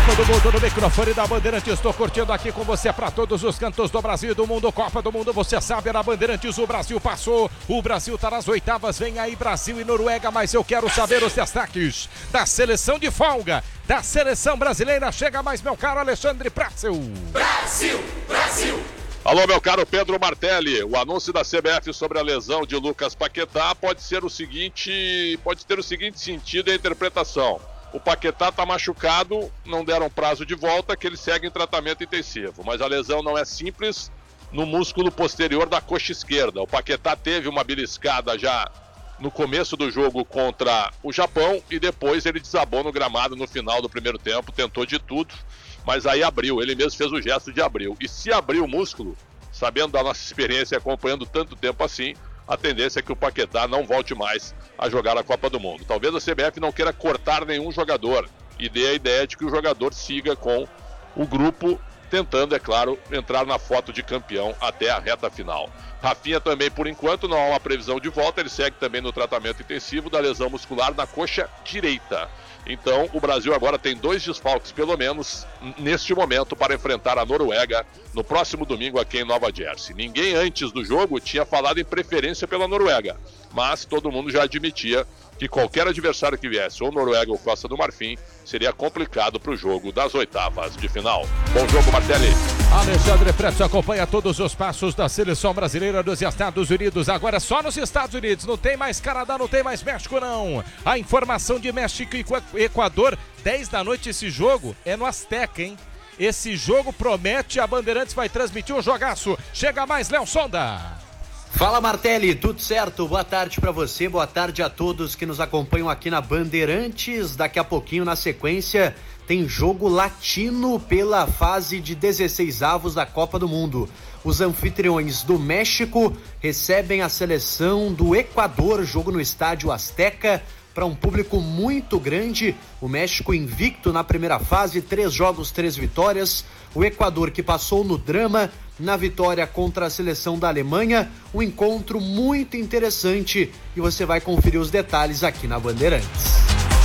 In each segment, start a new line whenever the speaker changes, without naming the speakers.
Copa do Mundo no microfone da Bandeirantes. Estou curtindo aqui com você para todos os cantos do Brasil e do mundo. Copa do Mundo, você sabe, na Bandeirantes o Brasil passou. O Brasil está nas oitavas. Vem aí Brasil e Noruega, mas eu quero saber os destaques da seleção de folga, da seleção brasileira. Chega mais, meu caro Alexandre Pretzel.
Brasil, Brasil.
Alô, meu caro Pedro Martelli. O anúncio da CBF sobre a lesão de Lucas Paquetá pode ter o seguinte sentido e interpretação. O Paquetá está machucado, não deram prazo de volta, que ele segue em tratamento intensivo. Mas a lesão não é simples no músculo posterior da coxa esquerda. O Paquetá teve uma beliscada já no começo do jogo contra o Japão e depois ele desabou no gramado no final do primeiro tempo, tentou de tudo, mas aí abriu, ele mesmo fez o gesto de abriu. E se abrir o músculo, sabendo da nossa experiência acompanhando tanto tempo assim, a tendência é que o Paquetá não volte mais a jogar a Copa do Mundo. Talvez a CBF não queira cortar nenhum jogador e dê a ideia de que o jogador siga com o grupo, tentando, é claro, entrar na foto de campeão até a reta final. Rafinha também, por enquanto, não há uma previsão de volta, ele segue também no tratamento intensivo da lesão muscular na coxa direita. Então, o Brasil agora tem 2 desfalques, pelo menos, neste momento, para enfrentar a Noruega no próximo domingo aqui em Nova Jersey. Ninguém antes do jogo tinha falado em preferência pela Noruega, mas todo mundo já admitia que qualquer adversário que viesse, ou Noruega ou Costa do Marfim, seria complicado para o jogo das oitavas de final. Bom jogo, Martelli.
Alexandre Pretzel acompanha todos os passos da seleção brasileira dos Estados Unidos. Agora só nos Estados Unidos, não tem mais Canadá, não tem mais México não. A informação de México e Equador, 10 da noite esse jogo, é no Azteca, hein? Esse jogo promete, a Bandeirantes vai transmitir um jogaço. Chega mais, Léo Sonda.
Fala, Martelli, tudo certo? Boa tarde pra você, boa tarde a todos que nos acompanham aqui na Bandeirantes. Daqui a pouquinho, na sequência, tem jogo latino pela fase de 16avos da Copa do Mundo. Os anfitriões do México recebem a seleção do Equador, jogo no estádio Azteca, para um público muito grande. O México invicto na primeira fase, 3 jogos, 3 vitórias. O Equador que passou no drama na vitória contra a seleção da Alemanha. Um encontro muito interessante e você vai conferir os detalhes aqui na Bandeirantes.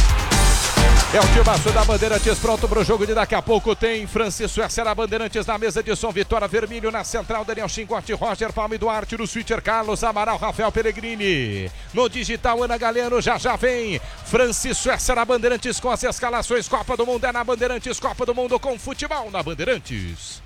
É o timaço da Bandeirantes pronto para o jogo de daqui a pouco. Tem Francisco Serra Bandeirantes na mesa de som, Vitória Vermelho na central, Daniel Chingote, Roger Palme Duarte, no switcher Carlos Amaral, Rafael Pellegrini. No digital, Ana Galeno, já vem Francisco Serra Bandeirantes com as escalações. Copa do Mundo é na Bandeirantes, Copa do Mundo com futebol na Bandeirantes.